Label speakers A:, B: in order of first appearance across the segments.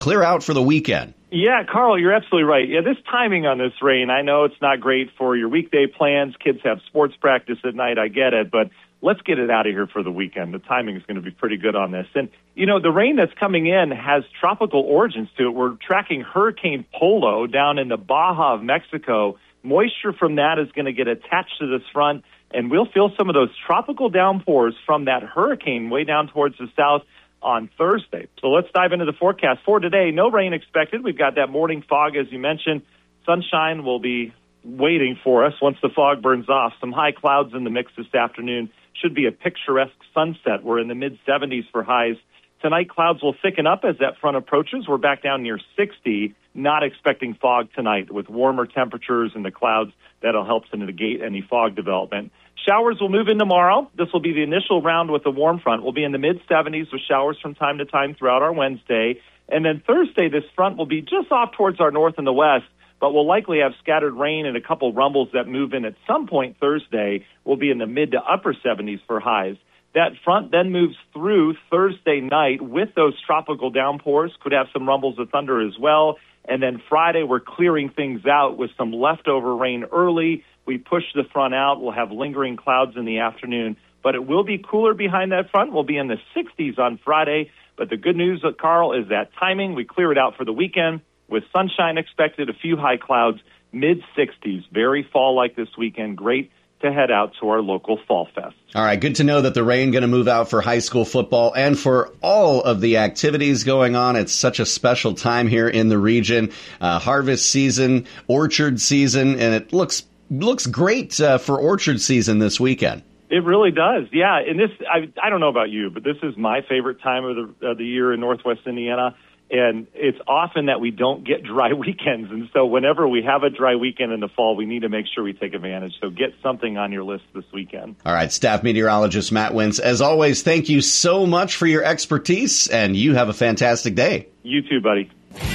A: clear out for the weekend.
B: Yeah, Carl, you're absolutely right. Yeah, this timing on this rain, I know it's not great for your weekday plans. Kids have sports practice at night. I get it, but let's get it out of here for the weekend. The timing is going to be pretty good on this. And, the rain that's coming in has tropical origins to it. We're tracking Hurricane Polo down in the Baja of Mexico. Moisture from that is going to get attached to this front, and we'll feel some of those tropical downpours from that hurricane way down towards the south on Thursday. So let's dive into the forecast for today. No rain expected. We've got that morning fog, as you mentioned. Sunshine will be waiting for us once the fog burns off. Some high clouds in the mix this afternoon. Should be a picturesque sunset. We're in the mid-70s for highs. Tonight, clouds will thicken up as that front approaches. We're back down near 60. Not expecting fog tonight with warmer temperatures and the clouds. That'll help to negate any fog development. Showers will move in tomorrow. This will be the initial round with the warm front. We'll be in the mid-70s with showers from time to time throughout our Wednesday. And then Thursday, this front will be just off towards our north and the west, but we'll likely have scattered rain and a couple rumbles that move in at some point Thursday. We'll be in the mid to upper 70s for highs. That front then moves through Thursday night with those tropical downpours. Could have some rumbles of thunder as well. And then Friday, we're clearing things out with some leftover rain early. We push the front out. We'll have lingering clouds in the afternoon, but it will be cooler behind that front. We'll be in the 60s on Friday. But the good news, Carl, is that timing. We clear it out for the weekend with sunshine expected, a few high clouds, mid-60s. Very fall-like this weekend. Great to head out to our local Fall Fest.
A: All right, good to know that the rain going to move out for high school football and for all of the activities going on. It's such a special time here in the region. Harvest season, orchard season, and it looks great for orchard season this weekend.
B: It really does, yeah. And this, I don't know about you, but this is my favorite time of the year in Northwest Indiana. And it's often that we don't get dry weekends. And so whenever we have a dry weekend in the fall, we need to make sure we take advantage. So get something on your list this weekend. All
A: right, staff meteorologist Matt Wentz, as always, thank you so much for your expertise, and you have a fantastic day.
B: You too, buddy.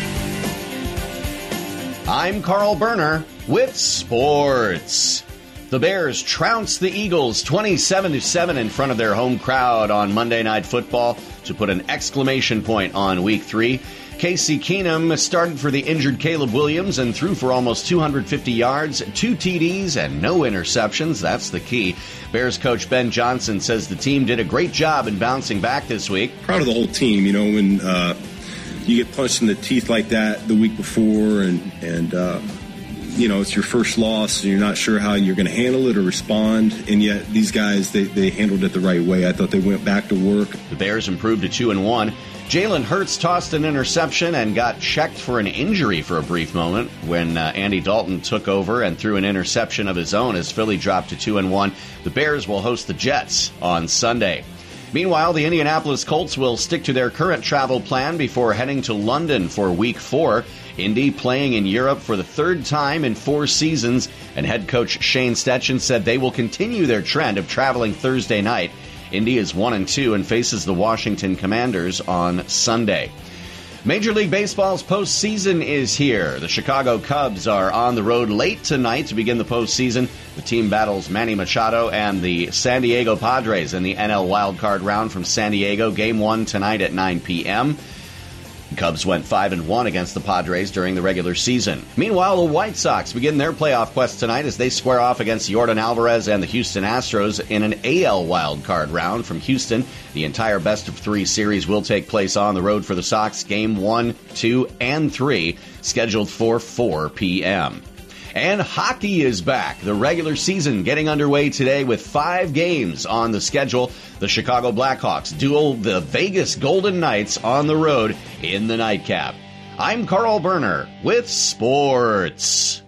A: I'm Carl Berner with sports. The Bears trounced the Eagles 27-7 in front of their home crowd on Monday Night Football to put an exclamation point on Week 3. Casey Keenum started for the injured Caleb Williams and threw for almost 250 yards, 2 TDs, and no interceptions. That's the key. Bears coach Ben Johnson says the team did a great job in bouncing back this week.
C: Proud of the whole team. When you get punched in the teeth like that the week before and it's your first loss, and you're not sure how you're going to handle it or respond, and yet these guys, they handled it the right way. I thought they went back to work.
A: The Bears improved to 2-1. Jalen Hurts tossed an interception and got checked for an injury for a brief moment when Andy Dalton took over and threw an interception of his own as Philly dropped to 2-1. The Bears will host the Jets on Sunday. Meanwhile, the Indianapolis Colts will stick to their current travel plan before heading to London for Week 4. Indy playing in Europe for the third time in 4 seasons, and head coach Shane Steichen said they will continue their trend of traveling Thursday night. Indy is 1-2 and faces the Washington Commanders on Sunday. Major League Baseball's postseason is here. The Chicago Cubs are on the road late tonight to begin the postseason. The team battles Manny Machado and the San Diego Padres in the NL wildcard round from San Diego. Game 1 tonight at 9 p.m. The Cubs went 5-1 against the Padres during the regular season. Meanwhile, the White Sox begin their playoff quest tonight as they square off against Yordan Alvarez and the Houston Astros in an AL wildcard round from Houston. The entire best-of-3 series will take place on the road for the Sox. Game 1, 2, and 3 scheduled for 4 p.m. And hockey is back. The regular season getting underway today with 5 games on the schedule. The Chicago Blackhawks duel the Vegas Golden Knights on the road in the nightcap. I'm Carl Berner with sports.